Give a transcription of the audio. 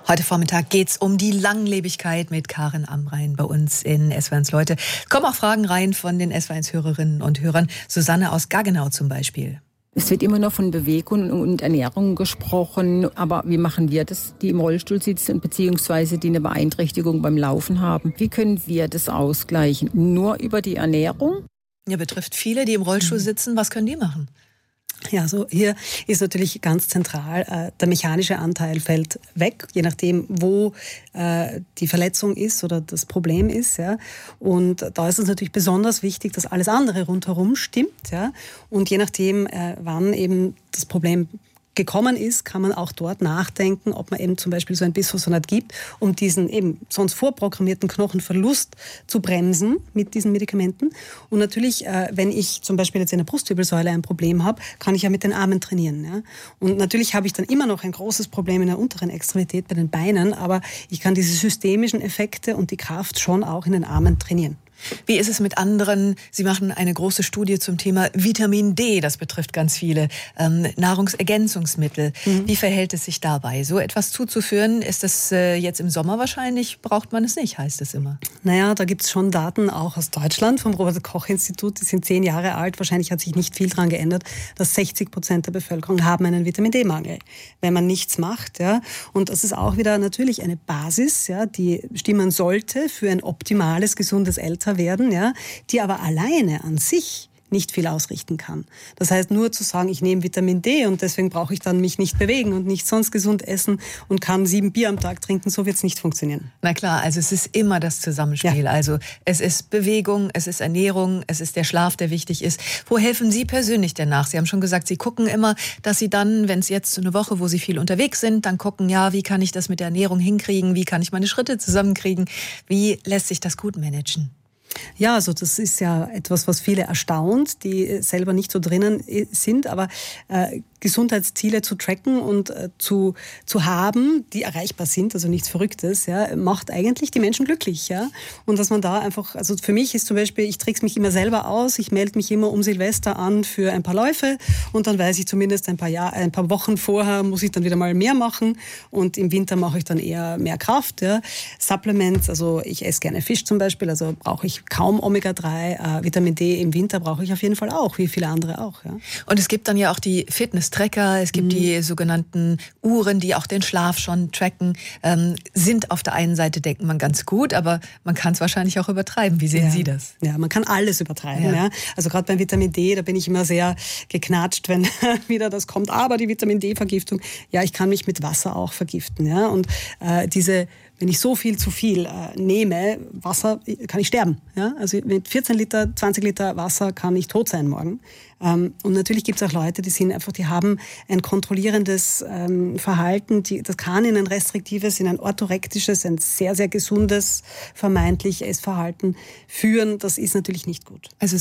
Heute Vormittag geht's um die Langlebigkeit mit Karin Amrein bei uns in SW1 Leute. Kommen auch Fragen rein von den SW1-Hörerinnen und Hörern. Susanne aus Gaggenau zum Beispiel. Es wird immer noch von Bewegung und Ernährung gesprochen. Aber wie machen wir das, die im Rollstuhl sitzen, beziehungsweise die eine Beeinträchtigung beim Laufen haben? Wie können wir das ausgleichen? Nur über die Ernährung? Ja, betrifft viele, die im Rollstuhl sitzen. Was können die machen? Ja, also hier ist natürlich ganz zentral, der mechanische Anteil fällt weg, je nachdem, wo die Verletzung ist oder das Problem ist. Ja. Und da ist es natürlich besonders wichtig, dass alles andere rundherum stimmt. Ja. Und je nachdem, wann eben das Problem gekommen ist, kann man auch dort nachdenken, ob man eben zum Beispiel so ein Bisphosphonat gibt, um diesen eben sonst vorprogrammierten Knochenverlust zu bremsen mit diesen Medikamenten. Und natürlich, wenn ich zum Beispiel jetzt in der Brustwirbelsäule ein Problem habe, kann ich ja mit den Armen trainieren. Ja? Und natürlich habe ich dann immer noch ein großes Problem in der unteren Extremität bei den Beinen, aber ich kann diese systemischen Effekte und die Kraft schon auch in den Armen trainieren. Wie ist es mit anderen? Sie machen eine große Studie zum Thema Vitamin D, das betrifft ganz viele, Nahrungsergänzungsmittel. Wie verhält es sich dabei? So etwas zuzuführen, ist das jetzt im Sommer wahrscheinlich, braucht man es nicht, heißt es immer. Naja, da gibt es schon Daten auch aus Deutschland vom Robert-Koch-Institut, die sind 10 Jahre alt, wahrscheinlich hat sich nicht viel daran geändert, dass 60% der Bevölkerung haben einen Vitamin-D-Mangel, wenn man nichts macht. Ja. Und das ist auch wieder natürlich eine Basis, ja, die stimmen sollte für ein optimales, gesundes Älterwerden, ja, die aber alleine an sich nicht viel ausrichten kann. Das heißt, nur zu sagen, ich nehme Vitamin D und deswegen brauche ich dann mich nicht bewegen und nicht sonst gesund essen und kann 7 Bier am Tag trinken, so wird es nicht funktionieren. Na klar, also es ist immer das Zusammenspiel. Ja. Also es ist Bewegung, es ist Ernährung, es ist der Schlaf, der wichtig ist. Wo helfen Sie persönlich denn nach? Sie haben schon gesagt, Sie gucken immer, dass Sie dann, wenn es jetzt so eine Woche, wo Sie viel unterwegs sind, dann gucken, ja, wie kann ich das mit der Ernährung hinkriegen? Wie kann ich meine Schritte zusammenkriegen? Wie lässt sich das gut managen? Ja, also das ist ja etwas, was viele erstaunt, die selber nicht so drinnen sind, aber Gesundheitsziele zu tracken und zu haben, die erreichbar sind, also nichts Verrücktes, ja, macht eigentlich die Menschen glücklich, ja. Und dass man da einfach, also für mich ist zum Beispiel, ich trick's mich immer selber aus, ich melde mich immer um Silvester an für ein paar Läufe und dann weiß ich zumindest ein paar Wochen vorher muss ich dann wieder mal mehr machen und im Winter mache ich dann eher mehr Kraft, ja. Supplements, also ich esse gerne Fisch zum Beispiel, also brauche ich kaum Omega-3, Vitamin D im Winter brauche ich auf jeden Fall auch, wie viele andere auch, ja. Und es gibt dann ja auch die Fitness-Tracker, es gibt die sogenannten Uhren, die auch den Schlaf schon tracken, sind auf der einen Seite, denkt man, ganz gut, aber man kann es wahrscheinlich auch übertreiben. Wie sehen Sie das? Ja, man kann alles übertreiben. Ja. Also gerade beim Vitamin D, da bin ich immer sehr geknatscht, wenn wieder das kommt. Aber die Vitamin D-Vergiftung, ja, ich kann mich mit Wasser auch vergiften. Ja? Und wenn ich so viel zu viel nehme, Wasser, kann ich sterben. Ja? Also mit 14 Liter, 20 Liter Wasser kann ich tot sein morgen. Und natürlich gibt es auch Leute, die haben ein kontrollierendes Verhalten. Das kann in ein restriktives, in ein orthorektisches, ein sehr, sehr gesundes, vermeintlich Essverhalten führen. Das ist natürlich nicht gut. Also